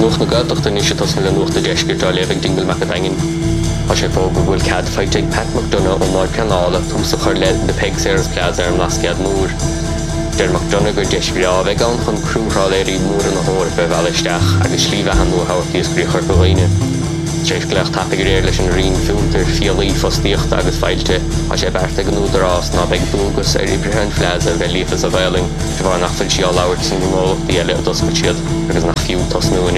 nuach na gadaachta ní sé tasna le nuachta deisciúta lehah dingal me dangin. Tá sé fógur bhfuil cad feiteigh Pat McDonagh ó máid ceanála túmsa chuir le na Pegs Airs Plaza ar an lasciad mór. Der McDonagh gur deisciúta bheith gan chun crúthráil éirí mór an thóir be bheileisteach agus slíomh an nuathhairtaí is gríochar go bhaine. Séis gleach tapig réir leis an rion fiúntar fialaí fostíocht agus feilte a sé berta gan údarrás ná beag dúgus ar Ibrahim Plaza bheith lífas a bheiling de bhar nach fuil sí á labhairt san gmólachtaí eile a doscail siad agus nach fiú tosnú in